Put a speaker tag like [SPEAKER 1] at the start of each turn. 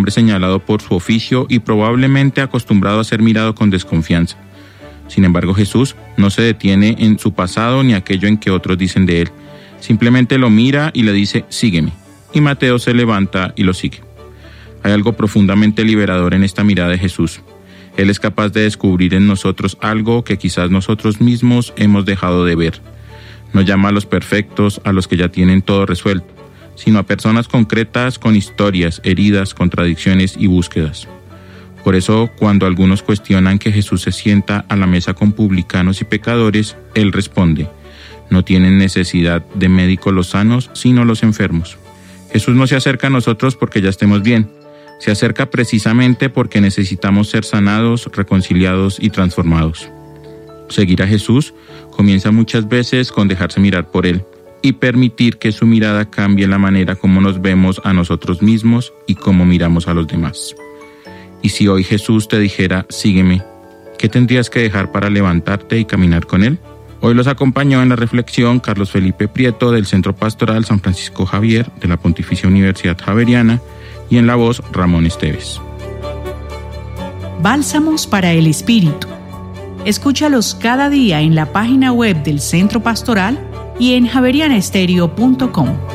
[SPEAKER 1] hombre señalado por su oficio y probablemente acostumbrado a ser mirado con desconfianza. Sin embargo, Jesús no se detiene en su pasado ni aquello en que otros dicen de él. Simplemente lo mira y le dice, sígueme. Y Mateo se levanta y lo sigue. Hay algo profundamente liberador en esta mirada de Jesús. Él es capaz de descubrir en nosotros algo que quizás nosotros mismos hemos dejado de ver. No llama a los perfectos, a los que ya tienen todo resuelto, sino a personas concretas con historias, heridas, contradicciones y búsquedas. Por eso, cuando algunos cuestionan que Jesús se sienta a la mesa con publicanos y pecadores, Él responde, no tienen necesidad de médicos los sanos, sino los enfermos. Jesús no se acerca a nosotros porque ya estemos bien, se acerca precisamente porque necesitamos ser sanados, reconciliados y transformados. Seguir a Jesús comienza muchas veces con dejarse mirar por Él y permitir que su mirada cambie la manera como nos vemos a nosotros mismos y cómo miramos a los demás. Y si hoy Jesús te dijera, sígueme, ¿qué tendrías que dejar para levantarte y caminar con Él? Hoy los acompañó en la reflexión Carlos Felipe Prieto del Centro Pastoral San Francisco Javier de la Pontificia Universidad Javeriana y en la voz Ramón Esteves.
[SPEAKER 2] Bálsamos para el Espíritu. Escúchalos cada día en la página web del Centro Pastoral y en javerianestereo.com.